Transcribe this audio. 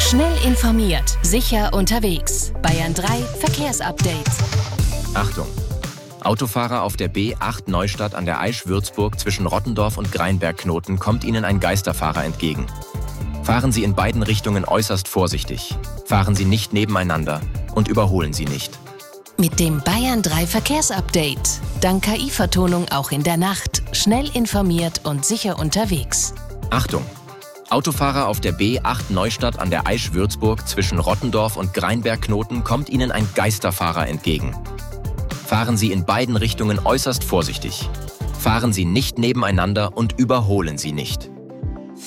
Schnell informiert, sicher unterwegs. Bayern 3 Verkehrsupdate. Achtung! Autofahrer auf der B8 Neustadt an der Aisch-Würzburg zwischen Rottendorf und Greinberg-Knoten kommt Ihnen ein Geisterfahrer entgegen. Fahren Sie in beiden Richtungen äußerst vorsichtig. Fahren Sie nicht nebeneinander und überholen Sie nicht. Mit dem Bayern 3 Verkehrsupdate. Dank KI-Vertonung auch in der Nacht. Schnell informiert und sicher unterwegs. Achtung! Autofahrer auf der B8 Neustadt an der Aisch-Würzburg zwischen Rottendorf und Greinberg-Knoten kommt Ihnen ein Geisterfahrer entgegen. Fahren Sie in beiden Richtungen äußerst vorsichtig. Fahren Sie nicht nebeneinander und überholen Sie nicht.